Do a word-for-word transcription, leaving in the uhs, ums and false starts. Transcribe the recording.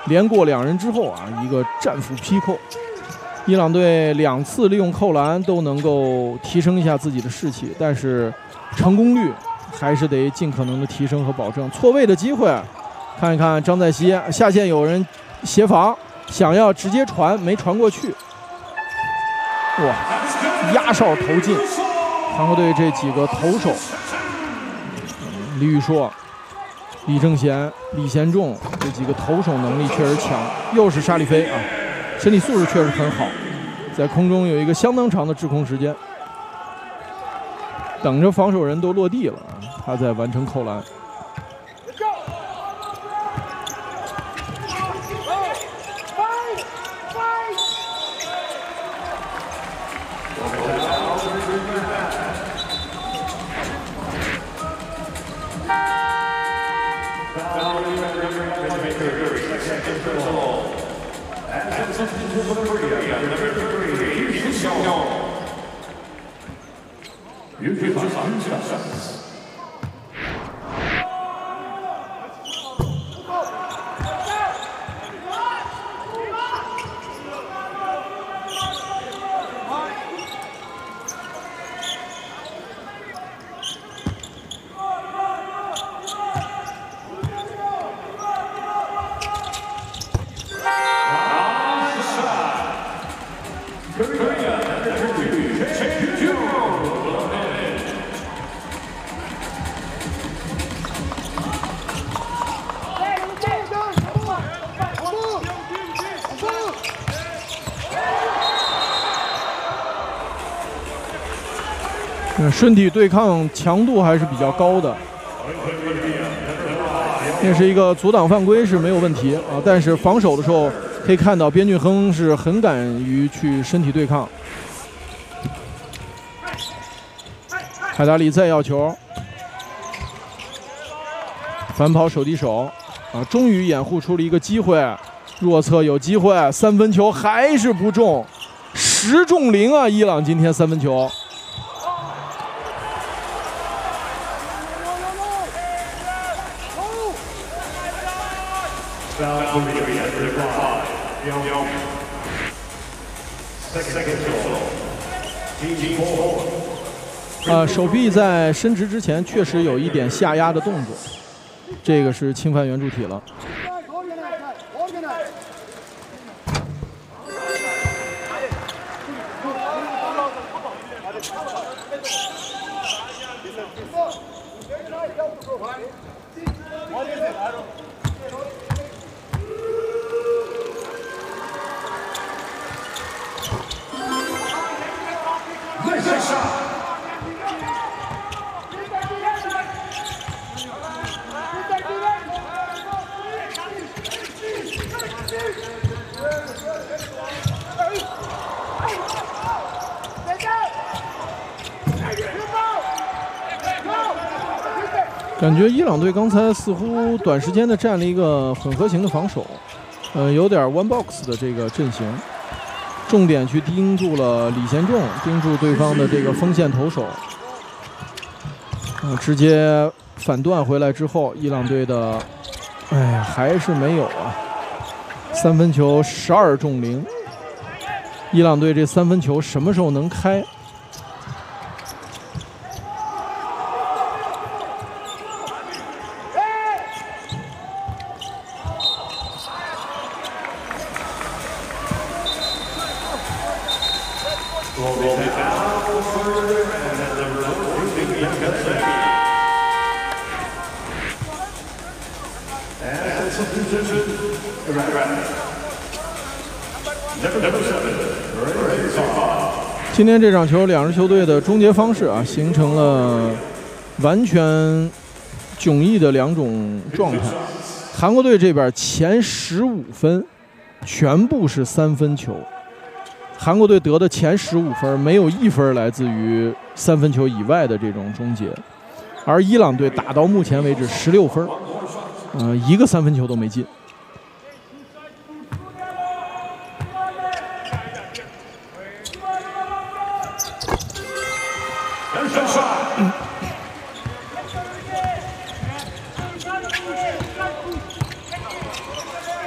连过两人之后啊，一个战斧劈扣。伊朗队两次利用扣篮都能够提升一下自己的士气，但是成功率还是得尽可能的提升和保证。错位的机会，看一看张在熙下线有人协防，想要直接传没传过去。哇，压哨投进，韩国队这几个投手，李宇硕、李正贤、李贤仲这几个投手能力确实强，又是沙利菲啊。身体素质确实很好，在空中有一个相当长的滞空时间，等着防守人都落地了，他在完成扣篮。身体对抗强度还是比较高的，那是一个阻挡犯规是没有问题啊，但是防守的时候可以看到边俊亨是很敢于去身体对抗。海达里再要球，反跑手递手啊，终于掩护出了一个机会，弱侧有机会，三分球还是不中，十中零啊！伊朗今天三分球。啊，手臂在伸直之前确实有一点下压的动作，这个是侵犯圆柱体了。感觉伊朗队刚才似乎短时间的站了一个混合型的防守，呃，有点 one box 的这个阵型，重点去盯住了李贤仲，盯住对方的这个锋线投手，呃，直接反断回来之后，伊朗队的，哎，还是没有啊，三分球十二中零，伊朗队这三分球什么时候能开？今天这场球，两支球队的终结方式啊，形成了完全迥异的两种状态。韩国队这边前十五分全部是三分球，韩国队得的前十五分没有一分来自于三分球以外的这种终结，而伊朗队打到目前为止十六分，呃，一个三分球都没进。